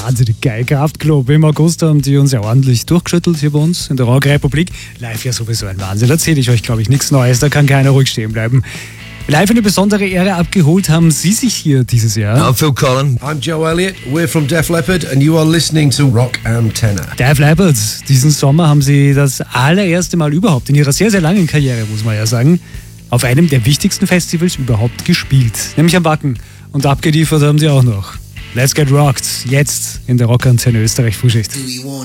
Wahnsinnig geil. Kraftklub. Im August haben die uns ja ordentlich durchgeschüttelt hier bei uns in der Rockrepublik. Live ja sowieso ein Wahnsinn. Da erzähle ich euch, glaube ich, nichts Neues. Da kann keiner ruhig stehen bleiben. Live eine besondere Ehre abgeholt haben Sie sich hier dieses Jahr. I'm Phil Collin. I'm Joe Elliott. We're from Def Leppard and you are listening to Rock Antenna. Def Leppard. Diesen Sommer haben Sie das allererste Mal überhaupt in Ihrer sehr, sehr langen Karriere, muss man ja sagen, auf einem der wichtigsten Festivals überhaupt gespielt. Nämlich am Wacken. Und abgeliefert haben Sie auch noch. Let's Get Rocked. Jetzt in der Rock Antenne Österreich Frühschicht.